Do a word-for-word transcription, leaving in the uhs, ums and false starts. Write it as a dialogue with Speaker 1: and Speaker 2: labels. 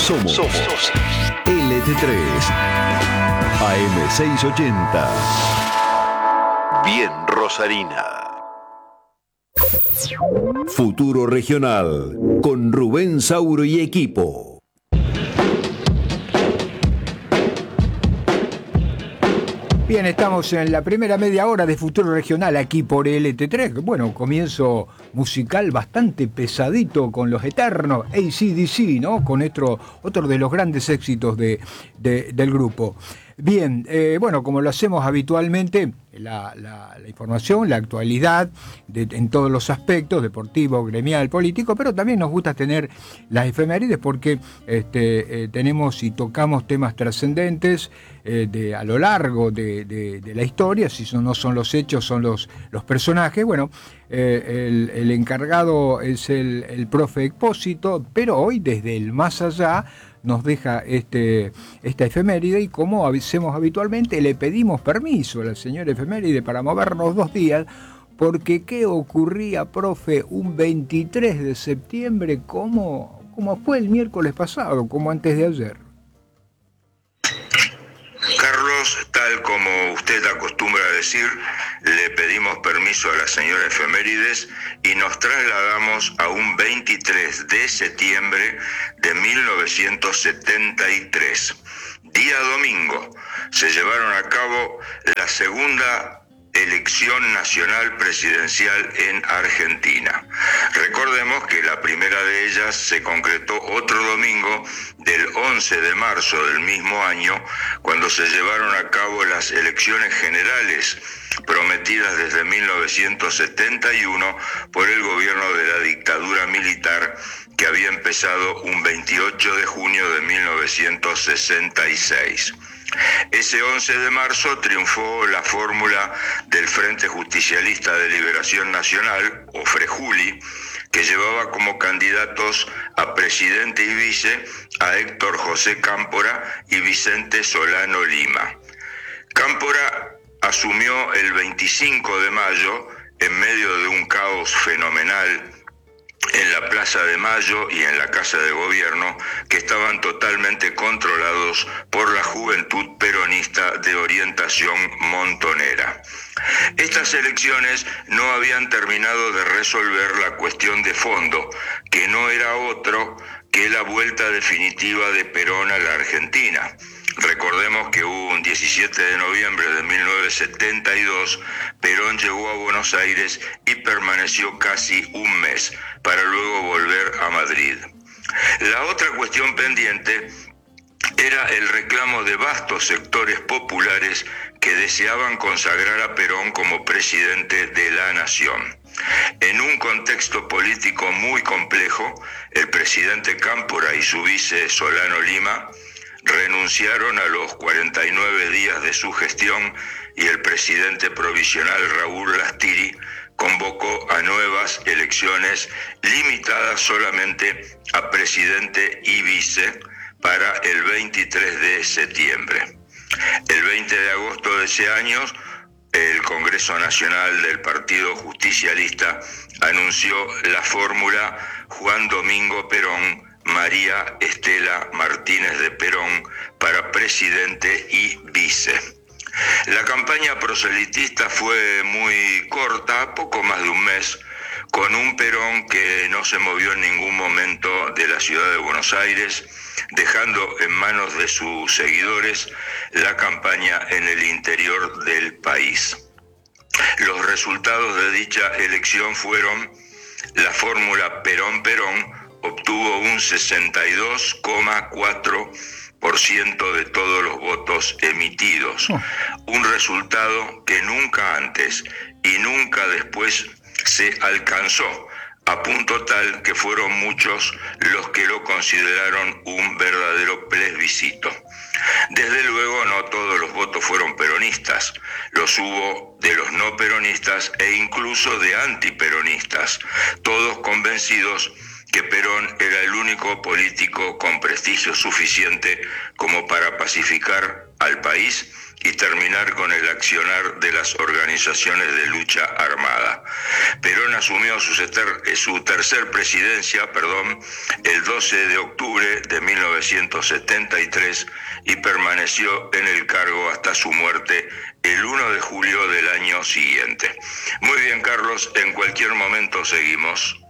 Speaker 1: Somos, Somos L T tres A M seiscientos ochenta. Bien Rosarina. Futuro Regional con Rubén Sauro y equipo.
Speaker 2: Bien, estamos en la primera media hora de Futuro Regional aquí por L T tres. Bueno, comienzo musical bastante pesadito con los eternos A C D C, ¿no? Con otro, otro de los grandes éxitos de, de, del grupo. Bien, eh, bueno, como lo hacemos habitualmente, la, la, la información, la actualidad de, en todos los aspectos, deportivo, gremial, político, pero también nos gusta tener las efemérides porque este, eh, tenemos y tocamos temas trascendentes eh, de, a lo largo de, de, de la historia. Si son, no son los hechos, son los, los personajes. Bueno, eh, el, el encargado es el, el profe Expósito, pero hoy desde el más allá nos deja este, esta efeméride y como hacemos habitualmente le pedimos permiso a la señora efeméride para movernos dos días porque ¿qué ocurría, profe, un veintitrés de septiembre como, como fue el miércoles pasado, como antes de ayer?
Speaker 3: Carlos, tal como usted acostumbra a decir, le pedimos permiso a la señora efemérides y nos trasladamos a un veintitrés de septiembre de mil novecientos setenta y tres. Día domingo, se llevaron a cabo la segunda elección nacional presidencial en Argentina. Recordemos que la primera de ellas se concretó otro domingo del once de marzo del mismo año, cuando se llevaron a cabo las elecciones generales prometidas desde mil novecientos setenta y uno por el gobierno de la dictadura militar que había empezado un veintiocho de junio de mil novecientos sesenta y seis. Ese once de marzo triunfó la fórmula del Frente Justicialista de Liberación Nacional, o FREJULI, que llevaba como candidatos a presidente y vice a Héctor José Cámpora y Vicente Solano Lima. Cámpora asumió el veinticinco de mayo en medio de un caos fenomenal en la Plaza de Mayo y en la Casa de Gobierno, que estaban totalmente controlados por la juventud peronista de orientación montonera. Estas elecciones no habían terminado de resolver la cuestión de fondo, que no era otro que la vuelta definitiva de Perón a la Argentina. Recordemos que hubo un diecisiete de noviembre de mil novecientos setenta y dos, Perón llegó a Buenos Aires y permaneció casi un mes, para luego volver a Madrid. La otra cuestión pendiente era el reclamo de vastos sectores populares que deseaban consagrar a Perón como presidente de la nación. En un contexto político muy complejo, el presidente Cámpora y su vice Solano Lima renunciaron a los cuarenta y nueve días de su gestión y el presidente provisional Raúl Lastiri convocó a nuevas elecciones limitadas solamente a presidente y vice para el veintitrés de septiembre. El veinte de agosto de ese año, el Congreso Nacional del Partido Justicialista anunció la fórmula Juan Domingo Perón, María Estela Martínez de Perón para presidente y vice. La campaña proselitista fue muy corta, poco más de un mes, con un Perón que no se movió en ningún momento de la ciudad de Buenos Aires, dejando en manos de sus seguidores la campaña en el interior del país. Los resultados de dicha elección fueron: la fórmula Perón-Perón obtuvo un sesenta y dos coma cuatro por ciento de todos los votos emitidos, un resultado que nunca antes y nunca después se alcanzó, a punto tal que fueron muchos los que lo consideraron un verdadero plebiscito. Desde luego no todos los votos fueron peronistas, los hubo de los no peronistas e incluso de antiperonistas, todos convencidos que Perón era el único político con prestigio suficiente como para pacificar al país y terminar con el accionar de las organizaciones de lucha armada. Perón asumió su, ter- su tercer presidencia, perdón, el doce de octubre de mil novecientos setenta y tres y permaneció en el cargo hasta su muerte el primero de julio del año siguiente. Muy bien, Carlos, en cualquier momento seguimos.